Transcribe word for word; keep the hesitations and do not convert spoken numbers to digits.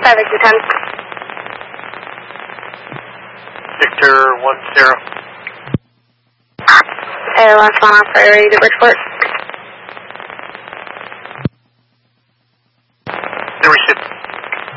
five Victor ten. Victor one zero. Hey, last one off, are you ready to Bridgeport?